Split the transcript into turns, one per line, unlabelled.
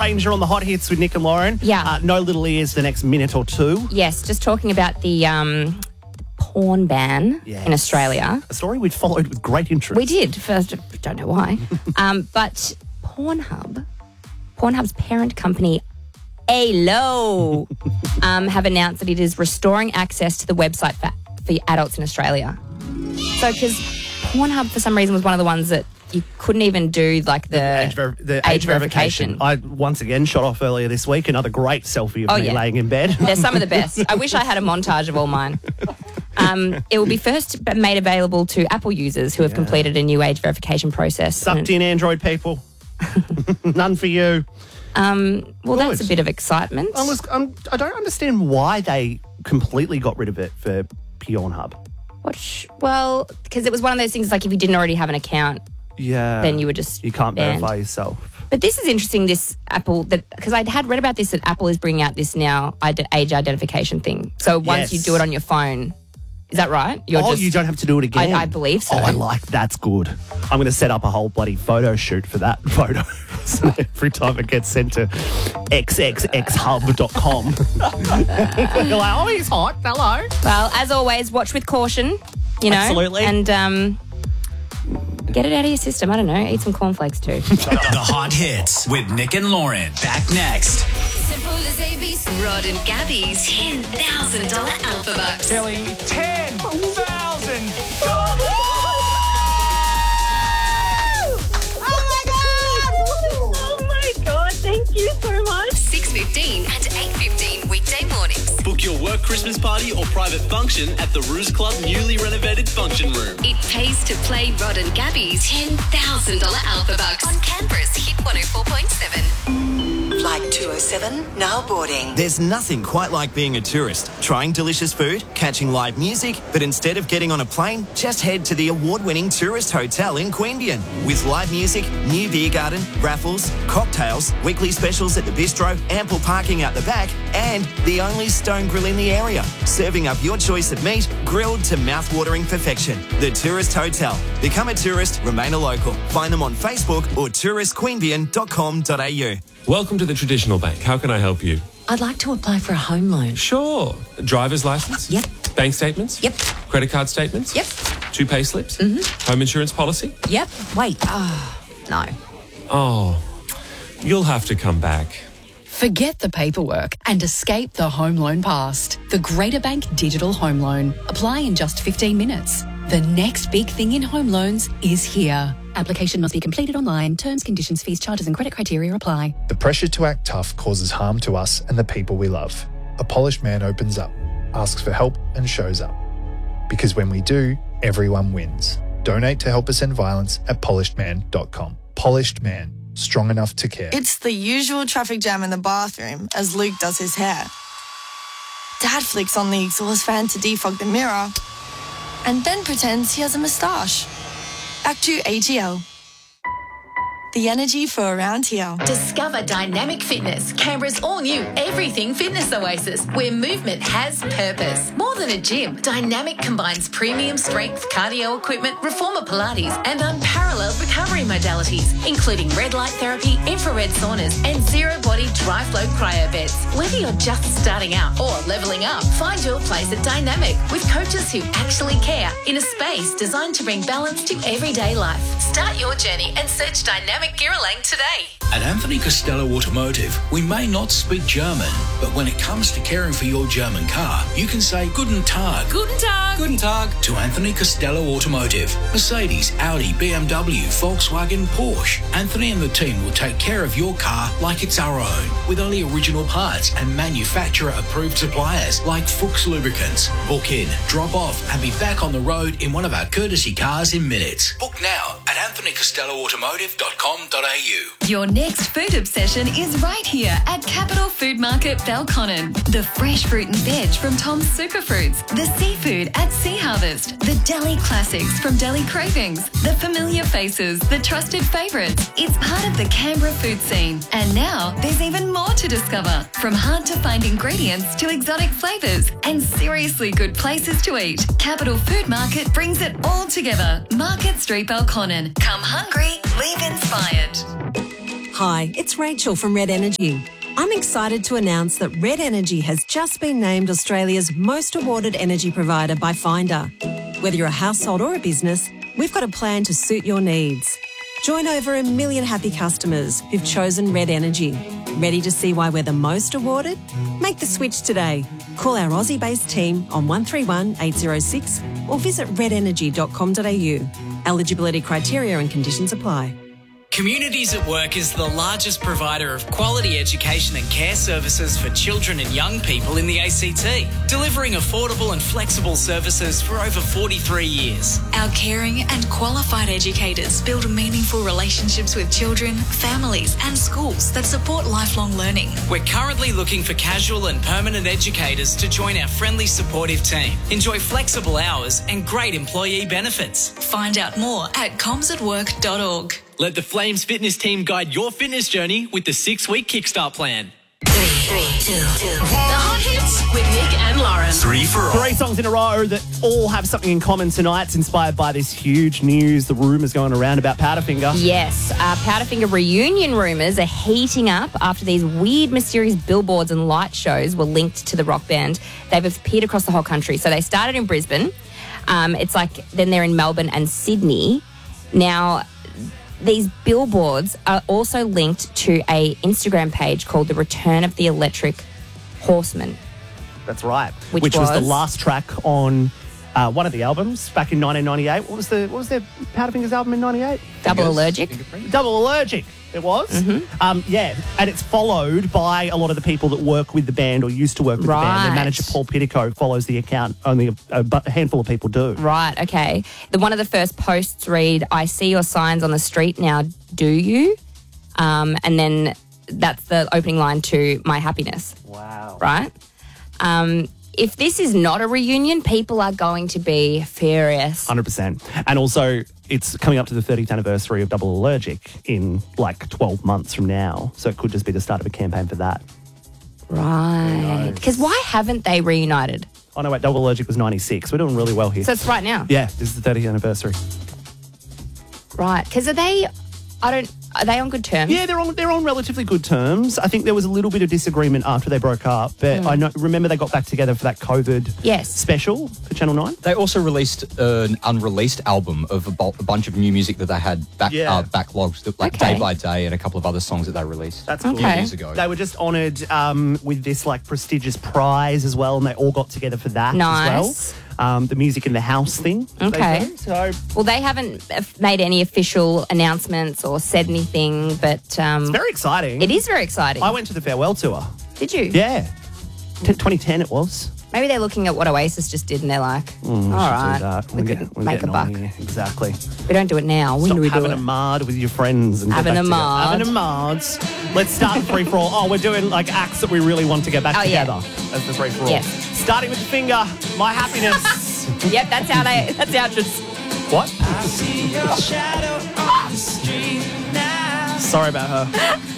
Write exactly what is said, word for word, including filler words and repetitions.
Ranger on the Hot Hits with Nick and Lauren.
Yeah.
Uh, no little ears the next minute or two.
Yes, just talking about the um, porn ban
Yes.
in Australia.
A story we'd followed with great interest.
We did. First, don't know why. um, but Pornhub, Pornhub's parent company, A L O, um, have announced that it is restoring access to the website for, for adults in Australia. So, because Pornhub, for some reason, was one of the ones that you couldn't even do, like, the
Age, ver- the
age
age verification.
verification.
I once again shot off earlier this week another great selfie of
Oh,
me
yeah.
laying in bed.
They're some of the best. I wish I had a montage of all mine. Um, it will be first made available to Apple users who have
Yeah.
completed a new age verification process.
Sucked in Android people. None for you.
Um, well, that's
Good.
a bit of excitement.
I was. Um, I don't understand why they completely got rid of it for Pornhub.
What sh- well, because it was one of those things like if you didn't already have an account,
Yeah.
then you were just
You can't
banned.
verify yourself.
But this is interesting, this Apple, that because I had read about this, that Apple is bringing out this now ide- age identification thing. So once
Yes.
you do it on your phone, is that right? You're
oh,
just,
you don't have to do it again.
I, I believe so.
Oh, I like that's good. I'm going to set up a whole bloody photo shoot for that photo. So every time it gets sent to x x x hub dot com. You're like, oh, he's hot. Hello.
Well, as always, watch with caution, you know.
Absolutely.
And um, get it out of your system. I don't know. Eat some cornflakes too.
The Hot Hits with Nick and Lauren. Back next.
Simple as A B C. Rod and Gabby's ten thousand dollars Alpha Bucks.
Telling ten thousand.
Oh my God, thank you so much.
six fifteen and eight fifteen weekday mornings.
Book your work Christmas party or private function at the Ruse Club newly renovated function room.
It pays to play Rod and Gabby's ten thousand dollars Alpha Bucks on Canberra's Hit one oh four point seven.
Flight two oh seven, now boarding.
There's nothing quite like being a tourist, trying delicious food, catching live music, but instead of getting on a plane, just head to the award-winning tourist hotel in Queanbeyan. With live music, new beer garden, raffles, cocktails, weekly specials at the bistro, ample parking out the back, and the only stone grill in the area, serving up your choice of meat, grilled to mouth-watering perfection. The Tourist Hotel. Become a tourist, remain a local. Find them on Facebook or tourist queanbeyan dot com dot a u.
Welcome to the Traditional Bank. How can I help you?
I'd like to apply for a home loan.
Sure. Driver's license?
Yep.
Bank statements?
Yep.
Credit card statements?
Yep.
Two pay slips? Mm-hmm. Home insurance policy?
Yep. Wait. Ah, no.
Oh, you'll have to come back.
Forget the paperwork and escape the home loan past. The Greater Bank Digital Home Loan. Apply in just fifteen minutes. The next big thing in home loans is here. Application must be completed online. Terms, conditions, fees, charges and credit criteria apply.
The pressure to act tough causes harm to us and the people we love. A polished man opens up, asks for help and shows up. Because when we do, everyone wins. Donate to help us end violence at polished man dot com. Polished Man. Strong enough to care.
It's the usual traffic jam in the bathroom as Luke does his hair. Dad flicks on the exhaust fan to defog the mirror and then pretends he has a moustache. Back to A G L. The energy for around here.
Discover Dynamic Fitness, Canberra's all-new everything fitness oasis, where movement has purpose. More than a gym, Dynamic combines premium strength cardio equipment, reformer Pilates, and unparalleled recovery modalities, including red light therapy, infrared saunas, and zero-body dry-flow cryo beds. Whether you're just starting out or leveling up, find your place at Dynamic with coaches who actually care in a space designed to bring balance to everyday life. Start your journey and search Dynamic Girralang today.
At Anthony Costello Automotive, we may not speak German, but when it comes to caring for your German car, you can say Guten Tag.
Guten Tag.
Guten Tag to Anthony Costello Automotive. Mercedes, Audi, B M W, Volkswagen, Porsche. Anthony and the team will take care of your car like it's our own, with only original parts and manufacturer-approved suppliers like Fuchs Lubricants. Book in, drop off, and be back on the road in one of our courtesy cars in minutes. Book now at anthony costello automotive dot com dot a u.
Your next food obsession is right here at Capital Food Market Belconnen. The fresh fruit and veg from Tom's Superfruits, the seafood at Sea Harvest, the deli classics from Deli Cravings, the familiar faces, the trusted favourites. It's part of the Canberra food scene. And now there's even more to discover, from hard to find ingredients to exotic flavours and seriously good places to eat. Capital Food Market brings it all together. Market Street Belconnen. Come hungry, leave inspired.
Hi, it's Rachel from Red Energy. I'm excited to announce that Red Energy has just been named Australia's most awarded energy provider by Finder. Whether you're a household or a business, we've got a plan to suit your needs. Join over a million happy customers who've chosen Red Energy. Ready to see why we're the most awarded? Make the switch today. Call our Aussie-based team on one three one, eight zero six or visit red energy dot com dot a u. Eligibility criteria and conditions apply.
Communities at Work is the largest provider of quality education and care services for children and young people in the A C T, delivering affordable and flexible services for over forty-three years.
Our caring and qualified educators build meaningful relationships with children, families and schools that support lifelong learning.
We're currently looking for casual and permanent educators to join our friendly, supportive team. Enjoy flexible hours and great employee benefits.
Find out more at comms at work dot org.
Let the Flames fitness team guide your fitness journey with the six-week Kickstart plan.
Three, three, two, two. The Hot Hits with Nick and Lauren.
Three for all. Three songs in a row that all have something in common tonight. It's inspired by this huge news, the rumours going around about Powderfinger.
Yes, uh, Powderfinger reunion rumours are heating up after these weird, mysterious billboards and light shows were linked to the rock band. They've appeared across the whole country. So they started in Brisbane. Um, it's like then they're in Melbourne and Sydney. Now, these billboards are also linked to a Instagram page called The Return of the Electric Horseman.
That's right.
Which
Which was,
was
the last track on uh, one of the albums back in nineteen ninety-eight. What was the what was their Powderfinger's album in ninety-eight?
Double Allergic.
Double Allergic. It was.
Mm-hmm.
Um, yeah, and it's followed by a lot of the people that work with the band or used to work with the band. Their
Right.
manager, Paul Pittico, follows the account. Only a, a bu- a handful of people do.
Right, okay. The one of the first posts read, "I see your signs on the street now, do you?" Um, and then that's the opening line to My Happiness.
Wow.
Right? Um, if this is not a reunion, people are going to be furious.
one hundred percent. And also, it's coming up to the thirtieth anniversary of Double Allergic in like twelve months from now. So it could just be the start of a campaign for that.
Right. Because why haven't they reunited?
Oh, no, wait, Double Allergic was ninety-six. We're doing really well here.
So it's right now?
Yeah, this is the thirtieth anniversary.
Right. Because are they, I don't, are they on good terms?
Yeah, they're on they're on relatively good terms. I think there was a little bit of disagreement after they broke up, but
Mm.
I know, remember they got back together for that COVID
yes.
special for Channel nine.
They also released an unreleased album of a, bu- a bunch of new music that they had back
Yeah.
uh, backlogs, that, like
Okay.
Day by Day and a couple of other songs that they released.
That's
a
cool.
few years ago.
They were just honoured um, with this like prestigious prize as well, and they all got together for that
Nice.
as well. Um, the Music in the House thing. they
Okay.
do. So
Well, they haven't uh, made any official announcements or said anything, but um,
it's very exciting.
It is very exciting.
I went to the farewell tour.
Did you?
Yeah, T- twenty ten it was.
Maybe they're looking at what Oasis just did, and they're like,
Mm, we
"All
should
right,
do that.
we
We're
could
getting- we're
make a
getting
buck.
on here. Exactly.
We don't do it now. When
Stop
do we do
having
it?
a mard with your friends and get
Having
back
a
together.
mard.
Having a mard. Let's start the free for all. Oh, we're doing like acts that we really want to get back
Oh, yeah.
together as the free for all.
Yes.
Starting with the finger, My Happiness.
Yep, that's how they. That's how just.
What?
I see your shadow on the street now.
Sorry about her.